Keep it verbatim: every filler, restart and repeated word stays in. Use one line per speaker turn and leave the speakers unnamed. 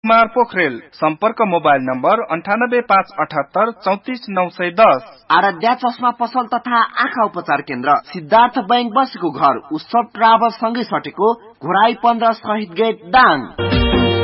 कुमार पोखरेल सम्पर्क mobile number अन्ठानब्बे पाँच अठहत्तर चौतिस नौ सय दस।
आराध्या चस्मा पसल तथा आँखा उपचार केन्द्र सिद्धार्थ बैंक बसेको घर उत्सव ट्राभल सँगै सटेको घोराई पन्ध्र शहीद गेट दाङ।